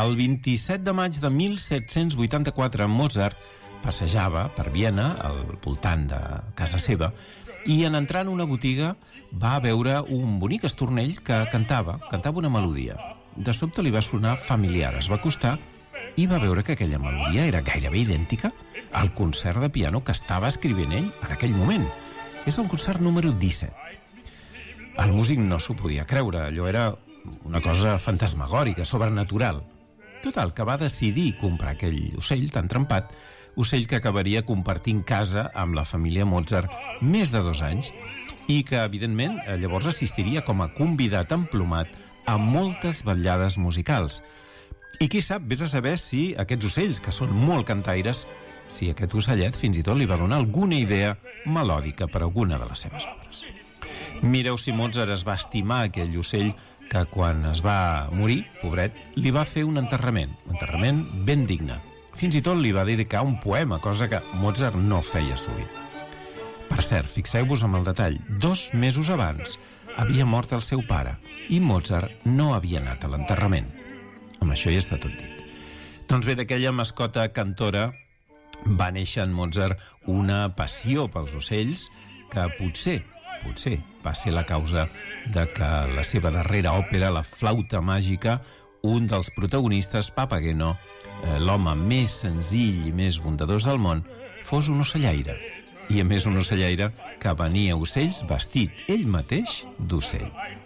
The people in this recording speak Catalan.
El 27 de maig de 1784, Mozart passejava per Viena, al voltant de casa seva, i en entrar en una botiga va veure un bonic estornell que cantava una melodia. De sobte li va sonar familiar, es va acostar i va veure que aquella melodia era gairebé idèntica al concert de piano que estava escrivint ell en aquell moment. És el concert número 17. El músic no s'ho podia creure, allò era una cosa fantasmagòrica, sobrenatural. Total, que va decidir comprar aquell ocell tan trempat, ocell que acabaria compartint casa amb la família Mozart més de 2 anys i que, evidentment, llavors assistiria com a convidat emplomat a moltes vetllades musicals. I qui sap, vés a saber si aquests ocells, que són molt cantaires, si aquest ocellet fins i tot li va donar alguna idea melòdica per alguna de les seves obres. Mireu si Mozart es va estimar aquell ocell que quan es va morir, pobret, li va fer un enterrament ben digne. Fins i tot li va dedicar un poema, cosa que Mozart no feia sovint. Per cert, fixeu-vos en el detall, 2 mesos abans havia mort el seu pare i Mozart no havia anat a l'enterrament. Amb això ja està tot dit. Doncs bé, d'aquella mascota cantora va néixer en Mozart una passió pels ocells que potser va ser la causa de que la seva darrera òpera, La flauta màgica, un dels protagonistes, Papageno, l'home més senzill i més bondadós del món, fos un ocellaire. I a més un ocellaire que venia ocells vestit ell mateix d'ocell.